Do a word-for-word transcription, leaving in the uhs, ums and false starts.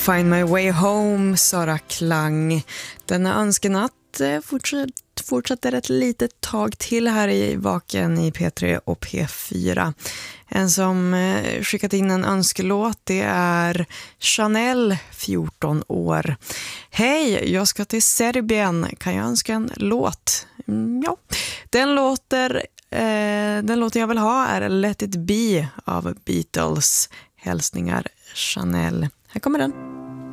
Find My Way Home, Sara Klang. Denna önskenatt fortsätter, fortsätter ett litet tag till här i Vaken i P tre och P fyra. En som skickat in en önskelåt, det är Chanel, fjorton år. Hej, jag ska till Serbien. Kan jag önska en låt? Mm, ja, den låter, eh, den låten jag vill ha är Let It Be av Beatles. Hälsningar Chanel. Här kommer den.